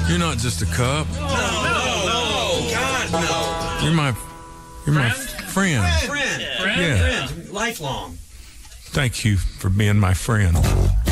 You're not just a cup. No, God, no. You're my friend. Friend. Yeah. Lifelong. Thank you for being my friend.